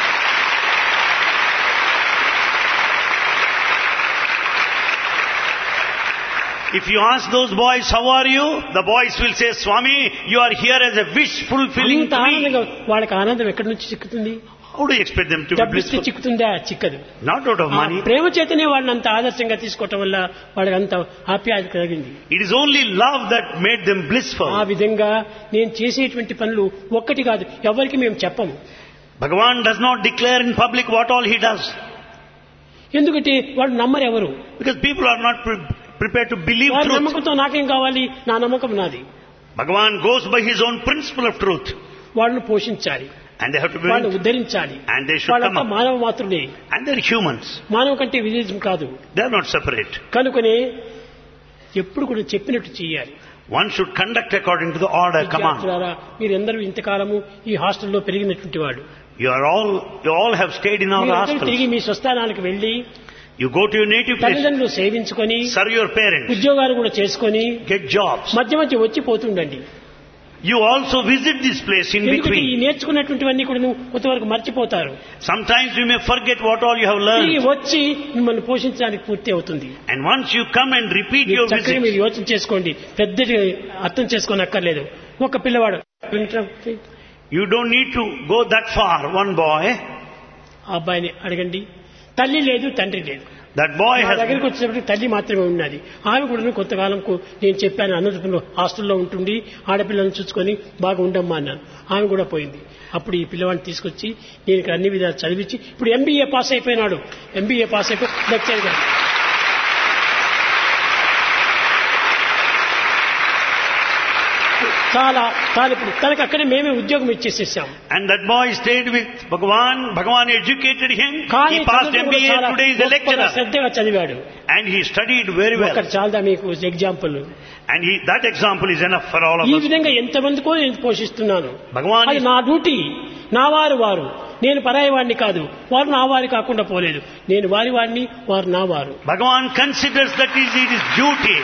[SPEAKER 2] how are you? The boys will say, Swami, you are here as a wish fulfilling
[SPEAKER 1] అంత ఆనందంగా
[SPEAKER 2] tree.
[SPEAKER 1] వాళ్ళకి ఆనందం ఎక్కడి నుంచి చిక్కుతుంది?
[SPEAKER 2] How do you expect them to be
[SPEAKER 1] డబ్బిస్తే
[SPEAKER 2] blissful?
[SPEAKER 1] చిక్కుతుందా? చిక్కదు.
[SPEAKER 2] Not out of
[SPEAKER 1] ఆ
[SPEAKER 2] money.
[SPEAKER 1] ప్రేమ చేతనే వాళ్ళని అంత ఆదర్శంగా తీసుకోవటం వల్ల వాళ్ళకి అంత ఆప్యాయత కలిగింది.
[SPEAKER 2] It is only love that made them blissful.
[SPEAKER 1] ఆ విధంగా నేను చేసేటువంటి పనులు ఒక్కటి కాదు, ఎవరికి మేము చెప్పము.
[SPEAKER 2] Bhagavan does not declare in public what all he does.
[SPEAKER 1] ఎందుకంటే వాళ్ళు నమ్మరు ఎవరు.
[SPEAKER 2] Because people are not prepared to believe
[SPEAKER 1] వారి
[SPEAKER 2] truth.
[SPEAKER 1] నమ్మకంతో నాకేం కావాలి, నా నమ్మకం నాది.
[SPEAKER 2] Bhagavan goes by his own principle of truth.
[SPEAKER 1] వాళ్ళను పోషించాలి,
[SPEAKER 2] And they have to be,
[SPEAKER 1] వాళ్ళని ఉద్ధరించాలి.
[SPEAKER 2] and they should come
[SPEAKER 1] వాళ్ళంతా
[SPEAKER 2] up.
[SPEAKER 1] మానవ మాత్రులే,
[SPEAKER 2] And they're humans.
[SPEAKER 1] మానవ కంటే విదేశం కాదు.
[SPEAKER 2] They are not separate.
[SPEAKER 1] కనుకనే ఎప్పుడు కూడా చెప్పినట్టు చేయాలి.
[SPEAKER 2] One should conduct according to the order, command.
[SPEAKER 1] విద్యార్థులారా, మీరందరూ ఇంతకాలము ఈ హాస్టల్లో పెరిగినటువంటి వాడు.
[SPEAKER 2] You all have stayed in our
[SPEAKER 1] మీరందరూ తిరిగి
[SPEAKER 2] hospitals.
[SPEAKER 1] మీ స్వస్థానానికి వెళ్లి
[SPEAKER 2] You go to your native place,
[SPEAKER 1] తల్లిదండ్రులు సేవించుకొని
[SPEAKER 2] serve your parents,
[SPEAKER 1] ఉద్యోగాలు కూడా చేసుకొని
[SPEAKER 2] get jobs.
[SPEAKER 1] మధ్య మధ్య వచ్చి పోతుండండి.
[SPEAKER 2] You also visit this place in
[SPEAKER 1] ఎందుకంటే ఈ
[SPEAKER 2] between.
[SPEAKER 1] నేర్చుకున్నటువంటివన్నీ కూడా కొంతవరకు మర్చిపోతారు.
[SPEAKER 2] Sometimes you may forget what all you have
[SPEAKER 1] తిరిగి
[SPEAKER 2] learned.
[SPEAKER 1] వచ్చి మిమ్మల్ని పోషించడానికి పూర్తి అవుతుంది.
[SPEAKER 2] And once you come and repeat
[SPEAKER 1] మీరు
[SPEAKER 2] your
[SPEAKER 1] చక్కగా మీరు
[SPEAKER 2] visit,
[SPEAKER 1] యోచన చేసుకోండి, పెద్ద అర్థం చేసుకొని అక్కర్లేదు. ఒక పిల్లవాడు
[SPEAKER 2] you don't need to go that far. One boy,
[SPEAKER 1] ఆ అబ్బాయిని అడగండి, తల్లి లేదు తండ్రి లేదు.
[SPEAKER 2] that boy
[SPEAKER 1] నా
[SPEAKER 2] has,
[SPEAKER 1] దగ్గరికి వచ్చేటప్పటికి తల్లి మాత్రమే ఉన్నది. ఆమె కూడా కొంతకాలంకు నేను చెప్పాను అనంతపురంలో హాస్టల్లో ఉంటుండి ఆడపిల్లలను చూసుకొని బాగా ఉండమ్మా అన్నాను. ఆమె కూడా పోయింది. అప్పుడు ఈ పిల్లవాడిని తీసుకొచ్చి నేను ఇక్కడ అన్ని విధాలు చదివించి ఇప్పుడు MBA పాస్ అయిపోయినాడు. MBA పాస్ అయిపోయి లెక్చర్ గా చాలా ఇప్పుడు తనకు అక్కడే మేమే ఉద్యోగం ఇచ్చేసేసాం.
[SPEAKER 2] and that boy stayed with Bhagavan. Bhagavan educated him.
[SPEAKER 1] కానీ
[SPEAKER 2] He passed
[SPEAKER 1] చదువులో కూడా
[SPEAKER 2] MBA.
[SPEAKER 1] చాలా
[SPEAKER 2] Today is a
[SPEAKER 1] గొప్పగా
[SPEAKER 2] lecturer.
[SPEAKER 1] శ్రద్ధగా చదివాడు.
[SPEAKER 2] And he studied very well.
[SPEAKER 1] ఒకటి చాలదా మీకు example?
[SPEAKER 2] And that example is enough for all of
[SPEAKER 1] ఈ
[SPEAKER 2] us.
[SPEAKER 1] విధంగా ఎంతమందికో నేను పోషిస్తున్నాను.
[SPEAKER 2] Bhagavan
[SPEAKER 1] అది
[SPEAKER 2] is,
[SPEAKER 1] నా డ్యూటీ. నా వారు నేను పరాయి వాడిని కాదు, వారు నా వారి కాకుండా పోలేదు. నేను వారి వాడిని, వారు నా వారు.
[SPEAKER 2] Bhagavan considers that it is his duty.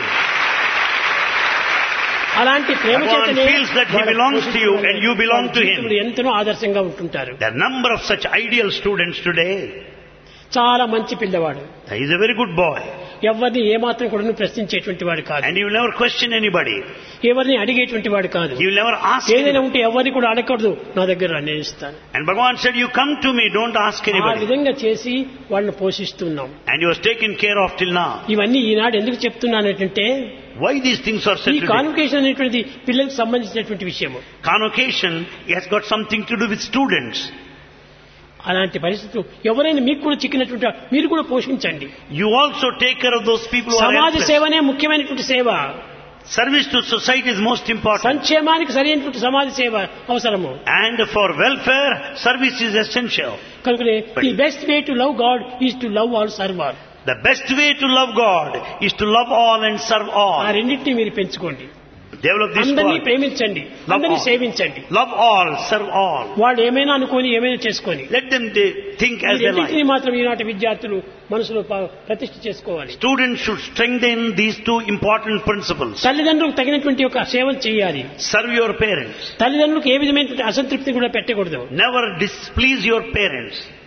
[SPEAKER 1] అలాంటి ప్రేమ
[SPEAKER 2] Bhagavan
[SPEAKER 1] చేతనే
[SPEAKER 2] feels that he belongs to you and you belong to him.
[SPEAKER 1] జీవితంలో ఎంతనో ఆదర్శంగా ఉంటుంటారు.
[SPEAKER 2] There are a number of such ideal students today.
[SPEAKER 1] చాలా మంచి పిల్లవాడు,
[SPEAKER 2] He is a very good boy.
[SPEAKER 1] ఎవరిని ఏమాత్రం కూడా ప్రశ్నించేటువంటి వాడు కాదు,
[SPEAKER 2] And he will never question anybody.
[SPEAKER 1] ఎవరిని అడిగేటువంటి వాడు కాదు.
[SPEAKER 2] He will never ask
[SPEAKER 1] ఏదైనా
[SPEAKER 2] anybody.
[SPEAKER 1] ఉంటే ఎవరిని కూడా అడగకూడదు, నా దగ్గర నేను ఇస్తాను.
[SPEAKER 2] And Bhagavan said, you come to me, don't ask
[SPEAKER 1] ఆ
[SPEAKER 2] anybody.
[SPEAKER 1] విధంగా చేసి వాళ్ళని పోషిస్తున్నాం.
[SPEAKER 2] And he was taken care of till now.
[SPEAKER 1] ఇవన్నీ ఈనాడు ఎందుకు చెప్తున్నానంటే
[SPEAKER 2] Why these things are said
[SPEAKER 1] ఈ
[SPEAKER 2] today?
[SPEAKER 1] కాన్వకేషన్ అనేటువంటిది పిల్లలకు సంబంధించినటువంటి విషయము.
[SPEAKER 2] Convocation has got something to do with students.
[SPEAKER 1] అలాంటి పరిస్థితులు ఎవరైనా మీకు కూడా చిక్కినటువంటి మీరు కూడా పోషించండి.
[SPEAKER 2] You also take care of those people who are
[SPEAKER 1] సమాజ
[SPEAKER 2] helpless.
[SPEAKER 1] సేవనే ముఖ్యమైనటువంటి సేవ.
[SPEAKER 2] Service to society is most important.
[SPEAKER 1] సంక్షేమానికి సరైనటువంటి సమాజ సేవ అవసరము.
[SPEAKER 2] And for welfare, service is essential.
[SPEAKER 1] కనుకనే the best way to love God is to love all serve all.
[SPEAKER 2] The best way to love God is to love all and serve
[SPEAKER 1] ఆ
[SPEAKER 2] all.
[SPEAKER 1] రెండింటినీ మీరు పెంచుకోండి.
[SPEAKER 2] Develop this
[SPEAKER 1] అందరినీ
[SPEAKER 2] quality.
[SPEAKER 1] ప్రేమించండి,
[SPEAKER 2] Love
[SPEAKER 1] అందరినీ
[SPEAKER 2] all.
[SPEAKER 1] సేవించండి.
[SPEAKER 2] Love all, serve all.
[SPEAKER 1] వాళ్ళు ఏమైనా అనుకొని ఏమైనా చేసుకొని
[SPEAKER 2] Let them think
[SPEAKER 1] ఈ
[SPEAKER 2] as they
[SPEAKER 1] రెండింటినీ
[SPEAKER 2] like.
[SPEAKER 1] మాత్రం ఈనాటి విద్యార్థులు మనసులో ప్రతిష్ఠ చేసుకోవాలి.
[SPEAKER 2] Students should strengthen these two important principles.
[SPEAKER 1] తల్లిదండ్రులకు తగినటువంటి ఒక సేవను చేయాలి.
[SPEAKER 2] Serve your parents.
[SPEAKER 1] తల్లిదండ్రులకు ఏ విధమైనటువంటి అసంతృప్తి కూడా పెట్టకూడదు.
[SPEAKER 2] Never displease your parents.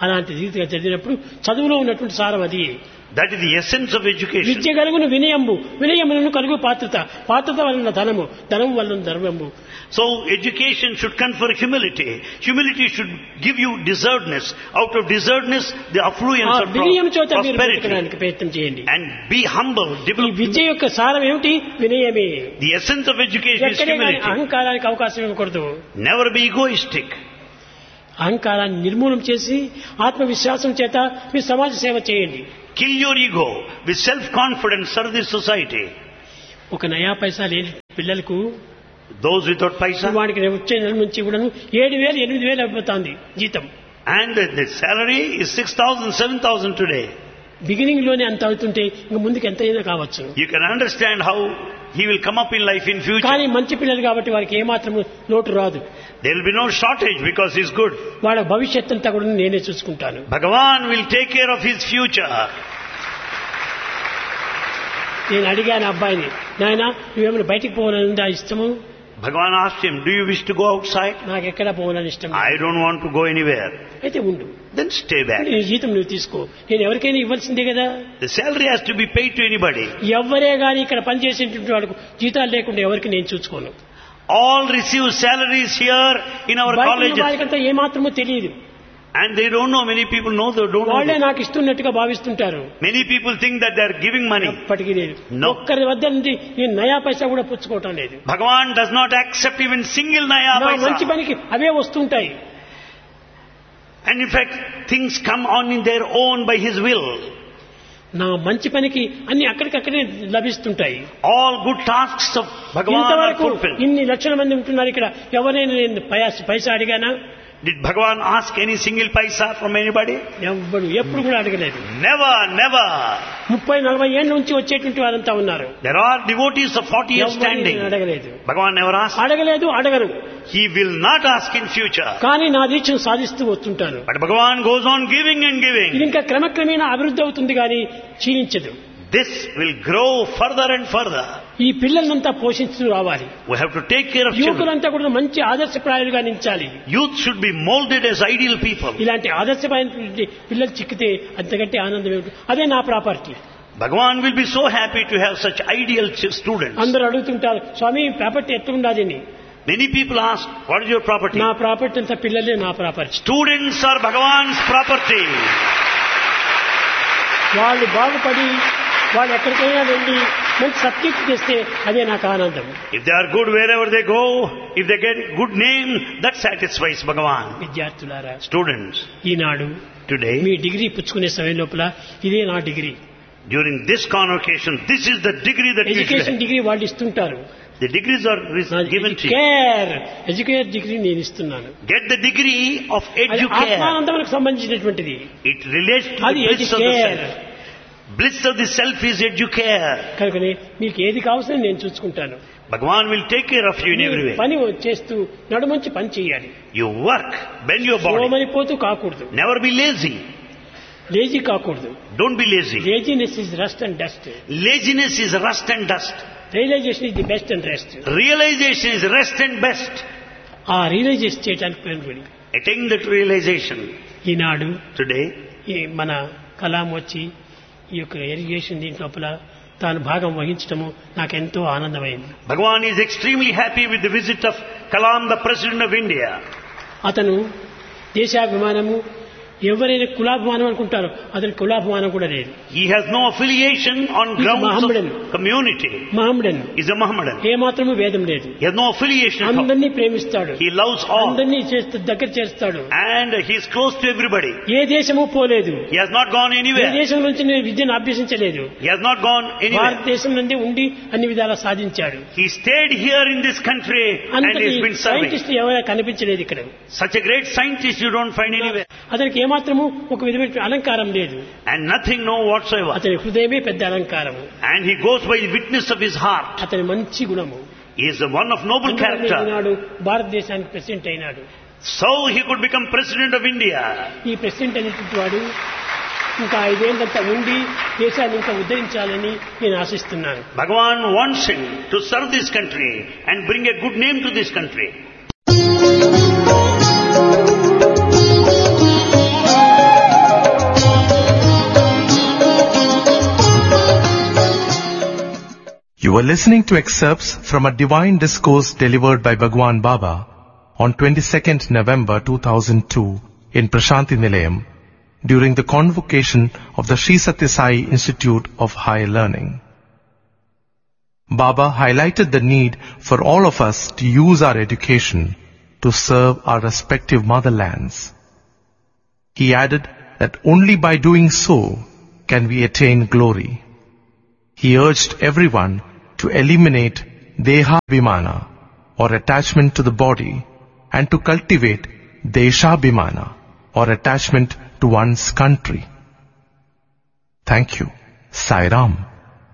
[SPEAKER 1] అలాంటి రీతిగా చదివినప్పుడు చదువులో ఉన్నటువంటి సారం అది.
[SPEAKER 2] That is the essence of education.
[SPEAKER 1] విద్య కలుగును వినయంబు, వినయములను కలుగు పాత్రత, పాత్రత వలన ధనము, ధనము వలన ధర్మము.
[SPEAKER 2] So education should confer humility. Humility should give you deservedness. Out of deservedness, the affluence of
[SPEAKER 1] వినయం చేత మీరు
[SPEAKER 2] prosperity.
[SPEAKER 1] బ్రతకడానికి ప్రయత్నం చేయండి.
[SPEAKER 2] And be humble.
[SPEAKER 1] ఈ
[SPEAKER 2] Develop.
[SPEAKER 1] విద్య యొక్క సారం ఏమిటి? వినయమే.
[SPEAKER 2] The essence of education is
[SPEAKER 1] ఎక్కడే కానీ
[SPEAKER 2] humility.
[SPEAKER 1] అహంకారానికి అవకాశం ఇవ్వకూడదు.
[SPEAKER 2] Never be egoistic.
[SPEAKER 1] అహంకారాన్ని నిర్మూలన చేసి ఆత్మవిశ్వాసం చేత మీరు సమాజ సేవ చేయండి.
[SPEAKER 2] Kill your ego. With self-confidence, serve this society.
[SPEAKER 1] ఒక నయా పైసా లేని పిల్లలకు
[SPEAKER 2] Those without paisa.
[SPEAKER 1] వాడికి వచ్చే నెల నుంచి కూడా 7,000 8,000 అయిపోతుంది జీతం.
[SPEAKER 2] And the salary is 6,000, 7,000 today.
[SPEAKER 1] Beginning లోనే అంత అవుతుంటే ఇంక ముందుకు ఎంతైనా కావచ్చు.
[SPEAKER 2] You can understand how he will come up in life in future.
[SPEAKER 1] కానీ మంచి పిల్లలు కాబట్టి వారికి ఏమాత్రం లోటు రాదు.
[SPEAKER 2] There will be no shortage because he is good.
[SPEAKER 1] వాళ్ళ భవిష్యత్తు అంతా కూడా నేనే చూసుకుంటాను.
[SPEAKER 2] Bhagavan will take care of his future.
[SPEAKER 1] నేను అడిగాను అబ్బాయిని, నాయనా నువ్వేమైనా బయటికి పోవాలని ఉందా ఇష్టము?
[SPEAKER 2] Bhagavan asked him, do you wish to go outside?
[SPEAKER 1] నాకు ఎక్కడ పోవాలని ఇష్టం.
[SPEAKER 2] I don't want to go anywhere.
[SPEAKER 1] అయితే ఉండు,
[SPEAKER 2] Then stay back.
[SPEAKER 1] నీ జీతం నువ్వు తీసుకో, నేను ఎవరికైనా ఇవ్వాల్సిందే కదా.
[SPEAKER 2] The salary has to be paid to anybody.
[SPEAKER 1] ఎవరే గాని ఇక్కడ పనిచేసేటువంటి వాళ్ళకు జీతాలు లేకుండా ఎవరికి నేను చూసుకోను.
[SPEAKER 2] All receive salaries here in our
[SPEAKER 1] బయట
[SPEAKER 2] colleges.
[SPEAKER 1] వాళ్ళకంతా ఏమాత్రమో తెలియదు.
[SPEAKER 2] And they don't know, many people know, they don't
[SPEAKER 1] వాళ్ళే
[SPEAKER 2] know.
[SPEAKER 1] నాకు ఇస్తున్నట్టుగా భావిస్తుంటారు.
[SPEAKER 2] Many people think that they are giving money.
[SPEAKER 1] ఎప్పటికీ లేదు.
[SPEAKER 2] No.
[SPEAKER 1] ఒక్కరి వద్ద నుండి నేను నయా పైసా కూడా పుచ్చుకోవటం లేదు.
[SPEAKER 2] Bhagavan does not accept even single naya
[SPEAKER 1] నా మంచి
[SPEAKER 2] paisa.
[SPEAKER 1] పనికి అవే వస్తుంటాయి.
[SPEAKER 2] And in fact, things come on in their own by his will.
[SPEAKER 1] నా మంచి పనికి అన్ని అక్కడికక్కడే లభిస్తుంటాయి.
[SPEAKER 2] All good tasks of Bhagavan are
[SPEAKER 1] ఇంతవరకు
[SPEAKER 2] fulfilled.
[SPEAKER 1] ఇన్ని లక్షల మంది ఉంటున్నారు ఇక్కడ, ఎవరైనా నేను పైసా అడిగానా?
[SPEAKER 2] Did Bhagavan ask any single paisa from anybody?
[SPEAKER 1] ఎవ్వడు ఎప్పుడు కూడా అడగలేదు.
[SPEAKER 2] Never, never.
[SPEAKER 1] 30-40 ఏళ్ళ నుంచి వచ్చేటువంటి వారంతా ఉన్నారు.
[SPEAKER 2] There are devotees of 40 years standing.
[SPEAKER 1] అడగలేదు.
[SPEAKER 2] Bhagavan never asked.
[SPEAKER 1] అడగలేదు, అడగను.
[SPEAKER 2] He will not ask in future.
[SPEAKER 1] కానీ నా దీక్షను సాధిస్తూ వస్తుంటాను.
[SPEAKER 2] But Bhagavan goes on giving and
[SPEAKER 1] ఇది
[SPEAKER 2] giving.
[SPEAKER 1] ఇంకా క్రమక్రమేణా అభివృద్ధి అవుతుంది కానీ క్షీణించదు.
[SPEAKER 2] This will grow further and further.
[SPEAKER 1] ఈ పిల్లలంతా పోషిస్తూ రావాలి.
[SPEAKER 2] We have to take care of children.
[SPEAKER 1] యువకులంతా కూడా మంచి ఆదర్శప్రాయాలుగా నిలిచాలి.
[SPEAKER 2] Youth should be molded as ideal people.
[SPEAKER 1] ఇలాంటి ఆదర్శమైన పిల్లలు చిక్కితే అంతకంటే ఆనందం ఏమిటి? అదే నా property.
[SPEAKER 2] Bhagavan will be so happy to have such ideal students.
[SPEAKER 1] అందరూ అడుగుతుంటారు, స్వామి ప్రాపర్టీ ఎట్లుండాలి అని.
[SPEAKER 2] Many people ask, what is your property?
[SPEAKER 1] నా ప్రాపర్టీ అంతా పిల్లలే నా property.
[SPEAKER 2] Students are Bhagavan's property.
[SPEAKER 1] వాళ్ళు బాగుపడి వాళ్ళు ఎక్కడికైనా వెళ్ళి మంచి సబ్జెక్ట్ చేస్తే అదే నాకు ఆనందం.
[SPEAKER 2] If they are good wherever they go, if they get good name, that satisfies Bhagavan.
[SPEAKER 1] విద్యార్థులారా,
[SPEAKER 2] Students,
[SPEAKER 1] ఈనాడు
[SPEAKER 2] today,
[SPEAKER 1] మీ డిగ్రీ పుచ్చుకునే సమయం లోపల ఇదే నా degree.
[SPEAKER 2] during this convocation, this is the degree that you should
[SPEAKER 1] education
[SPEAKER 2] have.
[SPEAKER 1] Degree వాళ్ళు ఇస్తుంటారు.
[SPEAKER 2] The degrees are given to you.
[SPEAKER 1] Educate degree నేను ఇస్తున్నాను.
[SPEAKER 2] Get the degree of
[SPEAKER 1] అది
[SPEAKER 2] educare.
[SPEAKER 1] ఆత్మానందములకు సంబంధించినటువంటిది.
[SPEAKER 2] It relates to
[SPEAKER 1] అది
[SPEAKER 2] the bliss of the
[SPEAKER 1] educare.
[SPEAKER 2] self. Bliss of the self is educare.
[SPEAKER 1] కనుకనే మీకు ఏది కావాల్సిన నేను చూసుకుంటాను.
[SPEAKER 2] Bhagavan will take care of you in every way.
[SPEAKER 1] పని చేస్తూ నడుమంచి పని చేయాలి.
[SPEAKER 2] You work, bend your body.
[SPEAKER 1] సోమరిపోతూ కాకూడదు,
[SPEAKER 2] Never be lazy.
[SPEAKER 1] లేజీ కాకూడదు.
[SPEAKER 2] Don't be lazy.
[SPEAKER 1] Laziness is rust and dust.
[SPEAKER 2] Laziness is rust and dust.
[SPEAKER 1] Realisation is the best and rest.
[SPEAKER 2] Realization is rest and best.
[SPEAKER 1] ఆ realisation చేయడానికి ప్రయత్నం.
[SPEAKER 2] Attain that realization.
[SPEAKER 1] Eenadu
[SPEAKER 2] Today,
[SPEAKER 1] ఈ మన కలాం వచ్చి ఈ యొక్క irrigation దీని లోపల తాను భాగం వహించడము నాకు ఎంతో ఆనందమైంది.
[SPEAKER 2] Bhagavan is extremely happy with the visit of Kalam, the President of India.
[SPEAKER 1] అతను దేశాభిమానము, ఎవరైనా కులాభిమానం అనుకుంటారు, అతని కులాభిమానం కూడా లేదు.
[SPEAKER 2] He has no affiliation on
[SPEAKER 1] He's a
[SPEAKER 2] grounds
[SPEAKER 1] Mohammedan.
[SPEAKER 2] of community.
[SPEAKER 1] మహమ్మడన్
[SPEAKER 2] He is a Mohammedan.
[SPEAKER 1] ఏమాత్రము భేదం లేదు.
[SPEAKER 2] He has no affiliation.
[SPEAKER 1] అందరినీ ప్రేమిస్తాడు,
[SPEAKER 2] He loves all.
[SPEAKER 1] అందరినీ దగ్గర చేస్తాడు.
[SPEAKER 2] And he is close to everybody.
[SPEAKER 1] ఏ దేశము పోలేదు,
[SPEAKER 2] He has not gone
[SPEAKER 1] A
[SPEAKER 2] anywhere.
[SPEAKER 1] దేశం నుంచి నేను విద్యను అభ్యసించలేదు.
[SPEAKER 2] He has not gone anywhere.
[SPEAKER 1] భారతదేశం నుండి ఉండి అన్ని విధాలా సాధించాడు.
[SPEAKER 2] He stayed here in this country and
[SPEAKER 1] అంతటి
[SPEAKER 2] has been serving.
[SPEAKER 1] సైంటిస్ట్ ఎవరైనా కనిపించలేదు ఇక్కడ.
[SPEAKER 2] Such a great scientist you don't find anywhere.
[SPEAKER 1] అతనికి ఏమాత్రము ఒక విధమైన అలంకారం లేదు.
[SPEAKER 2] And nothing, no whatsoever.
[SPEAKER 1] అతని హృదయమే పెద్ద అలంకారము.
[SPEAKER 2] And he goes by the witness of his heart.
[SPEAKER 1] అతని మంచి గుణము.
[SPEAKER 2] He is one of noble character.
[SPEAKER 1] ఈనాడు భారతదేశానికి ప్రెసిడెంట్ అయినాడు.
[SPEAKER 2] So he could become President of India.
[SPEAKER 1] ఈ ప్రెసిడెంట్ అనేటువంటి వాడు ఇంకా 5 ఏళ్ళంతా ఉండి దేశాన్ని ఇంకా ఉద్ధరించాలని నేను ఆశిస్తున్నాను.
[SPEAKER 2] Bhagavan wants him to serve this country and bring a good name to this country.
[SPEAKER 3] You were listening to excerpts from a divine discourse delivered by Bhagwan Baba on 22nd November 2002 in Prashanti Nilayam during the convocation of the Sri Satya Sai Institute of Higher Learning. Baba highlighted the need for all of us to use our education to serve our respective motherlands. He added that only by doing so can we attain glory. He urged everyone to eliminate Deha Bhimana or attachment to the body and to cultivate Desha Bhimana or attachment to one's country. Thank you. Sai Ram.